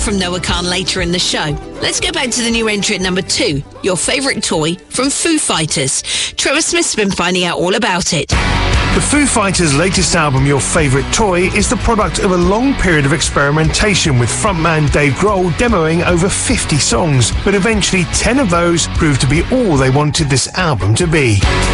from Noah Khan later in the show. Let's go back to the new entry at number 2, your favourite toy from Foo Fighters. Trevor Smith's been finding out all about it. The Foo Fighters' latest album, Your Favourite Toy, is the product of a long period of experimentation, with frontman Dave Grohl demoing over 50 songs, but eventually 10 of those proved to be all they wanted this album to be.